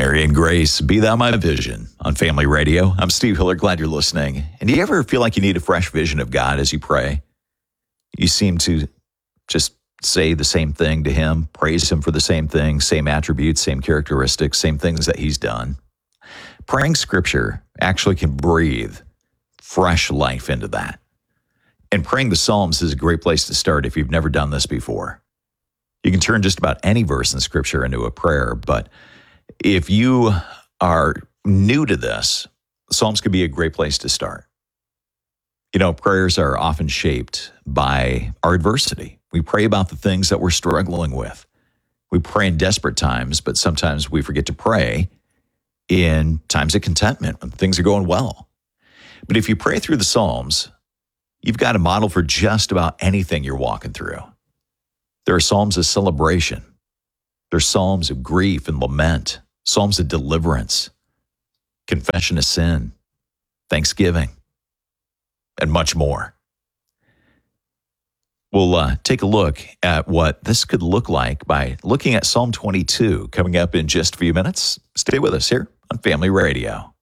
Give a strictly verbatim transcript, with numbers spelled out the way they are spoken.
Mary and Grace, Be Thou My Vision on Family Radio. I'm Steve Hiller. Glad you're listening. And do you ever feel like you need a fresh vision of God as you pray? You seem to just say the same thing to him, praise him for the same thing, same attributes, same characteristics, same things that he's done. Praying scripture actually can breathe fresh life into that. And praying the Psalms is a great place to start if you've never done this before. You can turn just about any verse in scripture into a prayer, but if you are new to this, Psalms could be a great place to start. You know, prayers are often shaped by our adversity. We pray about the things that we're struggling with. We pray in desperate times, but sometimes we forget to pray in times of contentment when things are going well. But if you pray through the Psalms, you've got a model for just about anything you're walking through. There are Psalms of celebration. There's Psalms of grief and lament, Psalms of deliverance, confession of sin, thanksgiving, and much more. We'll uh, take a look at what this could look like by looking at Psalm twenty-two coming up in just a few minutes. Stay with us here on Family Radio.